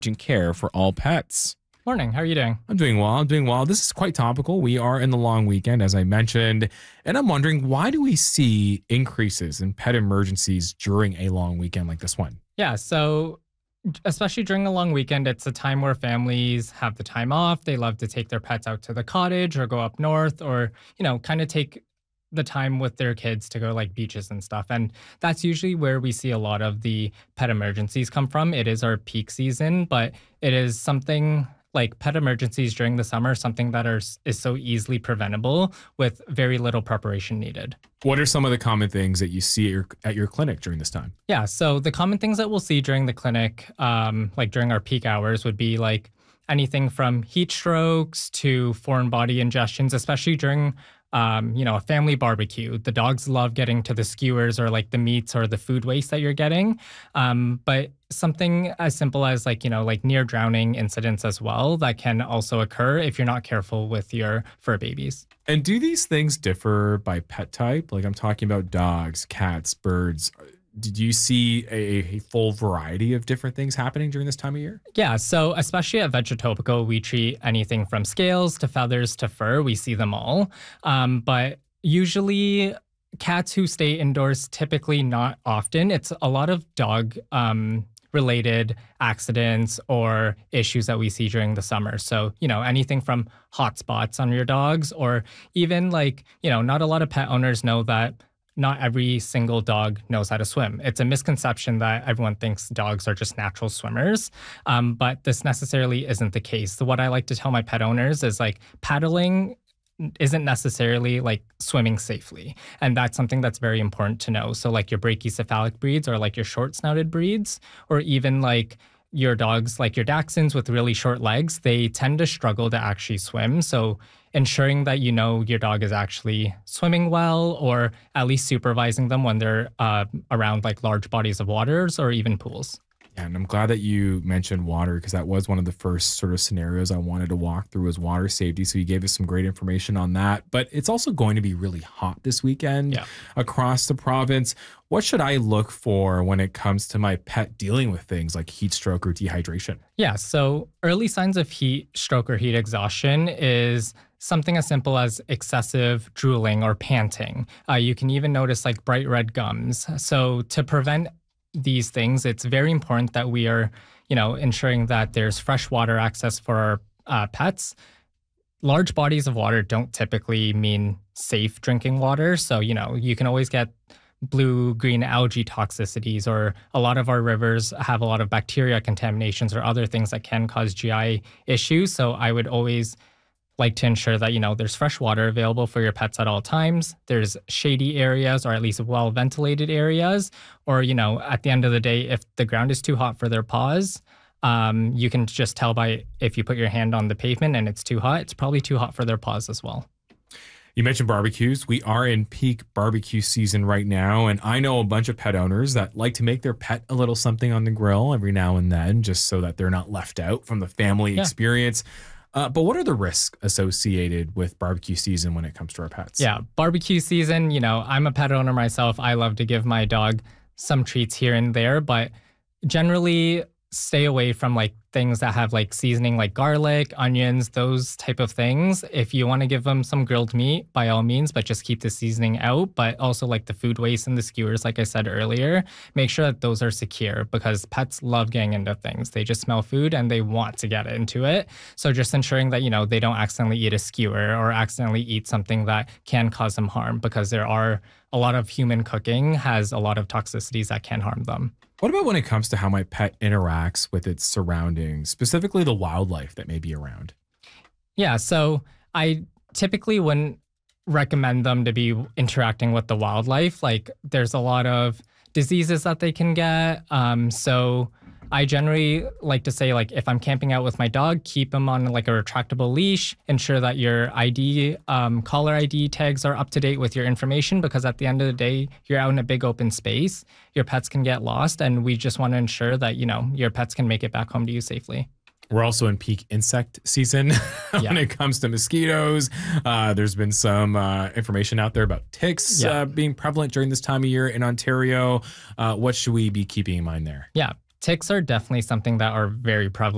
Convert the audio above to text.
care for all pets. Morning. How are you doing? I'm doing well. This is quite topical. We are in the long weekend, as I mentioned, and I'm wondering, why do we see increases in pet emergencies during a long weekend like this one? Yeah. So, especially during a long weekend, it's a time where families have the time off. They love to take their pets out to the cottage or go up north or, kind of take the time with their kids to go like beaches and stuff. And that's usually where we see a lot of the pet emergencies come from. It is our peak season, but it is something like pet emergencies during the summer, something that is so easily preventable with very little preparation needed. What are some of the common things that you see at your clinic during this time? Yeah, so the common things that we'll see during the clinic, like during our peak hours, would be like anything from heat strokes to foreign body ingestions, especially during a family barbecue. The dogs love getting to the skewers or like the meats or the food waste that you're getting. But something as simple as like near drowning incidents as well that can also occur if you're not careful with your fur babies. And do these things differ by pet type? Like I'm talking about dogs, cats, birds. Did you see a full variety of different things happening during this time of year? Yeah, so especially at Vegetopical, we treat anything from scales to feathers to fur. We see them all. But usually cats who stay indoors, typically not often. It's a lot of dog related accidents or issues that we see during the summer. So, anything from hot spots on your dogs or even not a lot of pet owners know that not every single dog knows how to swim. It's a misconception that everyone thinks dogs are just natural swimmers, but this necessarily isn't the case. So what I like to tell my pet owners is like paddling isn't necessarily like swimming safely. And that's something that's very important to know. So like your brachycephalic breeds or like your short-snouted breeds, or even like your dogs, like your Dachshunds with really short legs, they tend to struggle to actually swim. So ensuring that your dog is actually swimming well, or at least supervising them when they're around like large bodies of waters or even pools. Yeah, and I'm glad that you mentioned water because that was one of the first sort of scenarios I wanted to walk through was water safety. So you gave us some great information on that. But it's also going to be really hot this weekend across the province. What should I look for when it comes to my pet dealing with things like heat stroke or dehydration? Yeah, so early signs of heat stroke or heat exhaustion is something as simple as excessive drooling or panting. You can even notice like bright red gums. So to prevent these things, it's very important that we are, ensuring that there's fresh water access for our pets. Large bodies of water don't typically mean safe drinking water. So, you can always get blue-green algae toxicities, or a lot of our rivers have a lot of bacteria contaminations or other things that can cause GI issues. So I would always like to ensure that, there's fresh water available for your pets at all times. There's shady areas or at least well-ventilated areas. Or, at the end of the day, if the ground is too hot for their paws, you can just tell by if you put your hand on the pavement and it's too hot, it's probably too hot for their paws as well. You mentioned barbecues. We are in peak barbecue season right now, and I know a bunch of pet owners that like to make their pet a little something on the grill every now and then, just so that they're not left out from the family experience. But what are the risks associated with barbecue season when it comes to our pets? Yeah, barbecue season, I'm a pet owner myself. I love to give my dog some treats here and there, but generally stay away from like things that have like seasoning like garlic, onions, those type of things. If you want to give them some grilled meat, by all means, but just keep the seasoning out. But also like the food waste and the skewers, like I said earlier, make sure that those are secure because pets love getting into things. They just smell food and they want to get into it. So just ensuring that, they don't accidentally eat a skewer or accidentally eat something that can cause them harm, because there are a lot of human cooking has a lot of toxicities that can harm them. What about when it comes to how my pet interacts with its surroundings, specifically the wildlife that may be around? Yeah, so I typically wouldn't recommend them to be interacting with the wildlife. Like there's a lot of diseases that they can get. So I generally like to say, like, if I'm camping out with my dog, keep him on like a retractable leash. Ensure that your ID, collar ID tags are up to date with your information, because at the end of the day, you're out in a big open space. Your pets can get lost, and we just want to ensure that, your pets can make it back home to you safely. We're also in peak insect season when it comes to mosquitoes. There's been some information out there about ticks being prevalent during this time of year in Ontario. What should we be keeping in mind there? Yeah, ticks are definitely something that are very prevalent